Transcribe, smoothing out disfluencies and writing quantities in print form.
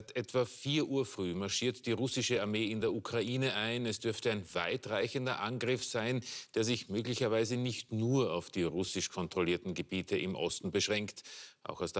Etwa 4 Uhr früh marschiert die russische Armee in der Ukraine ein. Es dürfte ein weitreichender Angriff sein, der sich möglicherweise nicht nur auf die russisch kontrollierten Gebiete im Osten beschränkt. Auch aus der